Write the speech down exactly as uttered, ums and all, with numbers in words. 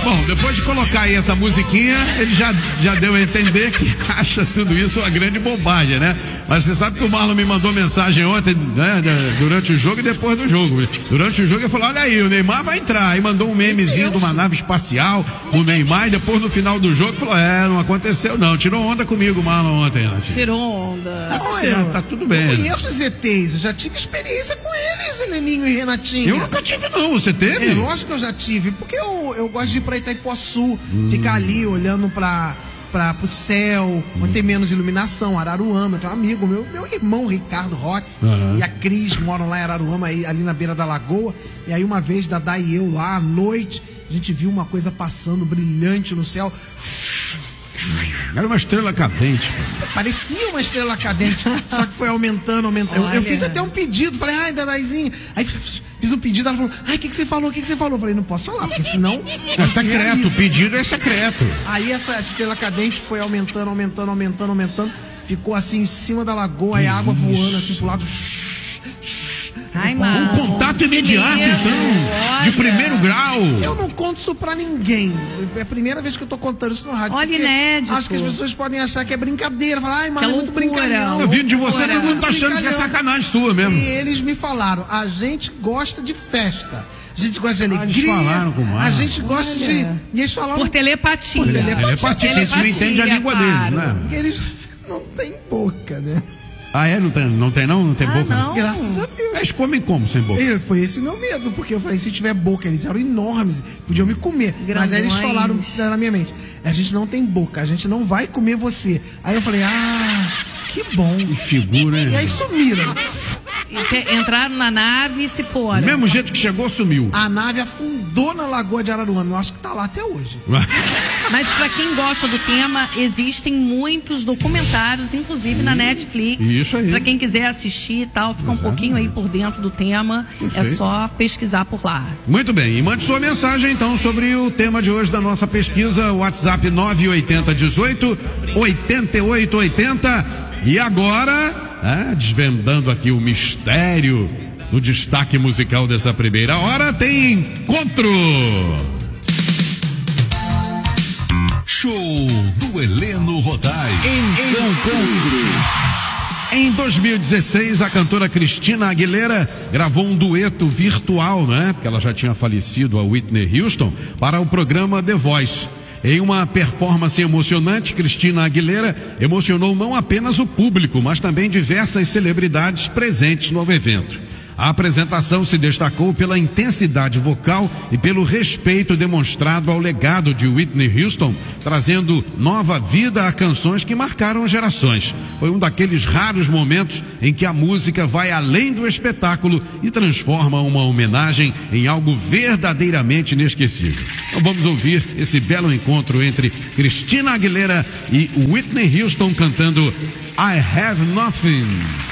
Bom, depois de colocar aí essa musiquinha, ele já, já deu a entender que acha tudo isso uma grande bobagem, né? Mas você sabe que o Marlon me mandou mensagem ontem, né, durante o jogo e depois do jogo. Durante o jogo ele falou, olha aí, o Neymar vai entrar. Aí mandou um memezinho de uma nave espacial, o Neymar, e depois no final do jogo falou, é, não aconteceu não. Tirou onda comigo, Marlon, ontem. Né? Tirou onda. Não, eu, tá tudo bem. Eu conheço os E Tês, eu já tive experiência com eles, Heleninho e Renatinho. Eu nunca tive não, você teve? É, lógico que eu já tive, porque eu, eu gosto de ir pra Itaipuaçu, hum. ficar ali olhando pra, pra, pro céu, hum. onde tem menos iluminação, Araruama. Eu tenho um amigo, meu, meu irmão Ricardo Rotz uhum. e a Cris moram lá em Araruama, aí, ali na beira da lagoa. E aí uma vez, Dadá e eu lá à noite, a gente viu uma coisa passando brilhante no céu. Era uma estrela cadente. Parecia uma estrela cadente, só que foi aumentando, aumentando. Eu, eu fiz até um pedido, falei, ai, Dadaizinho. Aí fiz um pedido, ela falou, ai, o que, que você falou? O que, que você falou? Eu falei, não posso falar, porque senão. É secreto, o pedido é secreto. Aí essa estrela cadente foi aumentando, aumentando, aumentando, aumentando. Ficou assim em cima da lagoa, e a água voando assim pro lado. Ai, um contato imediato, então, olha. De primeiro grau. Eu não conto isso pra ninguém. É a primeira vez que eu tô contando isso no rádio. Olha, inédito. Acho que as pessoas podem achar que é brincadeira. Falar, ai, mas é muito loucura, brincalhão. Eu vi de você, todo mundo tá achando que é sacanagem sua mesmo. E eles me falaram, a gente gosta de festa. A gente gosta de alegria. Ah, eles falaram com o a gente gosta olha. de. E eles falaram. Por telepatia. Por telepatia. Telepatia, que eles não entendem a língua claro. deles, né? Porque eles não têm boca, né? Ah, é? Não tem não? Tem, não? Não tem ah, boca? Não. Graças a Deus. Eles comem como sem boca? E foi esse o meu medo, porque eu falei, se tiver boca, eles eram enormes, podiam me comer. Grandões. Mas aí eles falaram na minha mente, a gente não tem boca, a gente não vai comer você. Aí eu falei, ah, que bom. Que figura, hein? E aí sumiram. Entraram na nave e se foram. Do mesmo jeito que chegou, sumiu. A nave afundou na Lagoa de Araruama. Eu acho que tá lá até hoje. Mas pra quem gosta do tema, existem muitos documentários, inclusive na Netflix. Isso aí. Pra quem quiser assistir e tal, ficar um pouquinho aí por dentro do tema, Perfeito. É só pesquisar por lá. Muito bem, e mande sua mensagem então sobre o tema de hoje da nossa pesquisa, WhatsApp nove oito zero um oito, oito oito oito zero. E agora, é, desvendando aqui o mistério do destaque musical dessa primeira hora, tem encontro. Show do Heleno Rodai. Encontro. Em dois mil e dezesseis, a cantora Cristina Aguilera gravou um dueto virtual, né? Porque ela já tinha falecido, a Whitney Houston, para o programa The Voice. Em uma performance emocionante, Cristina Aguilera emocionou não apenas o público, mas também diversas celebridades presentes no evento. A apresentação se destacou pela intensidade vocal e pelo respeito demonstrado ao legado de Whitney Houston, trazendo nova vida a canções que marcaram gerações. Foi um daqueles raros momentos em que a música vai além do espetáculo e transforma uma homenagem em algo verdadeiramente inesquecível. Então vamos ouvir esse belo encontro entre Cristina Aguilera e Whitney Houston cantando I Have Nothing.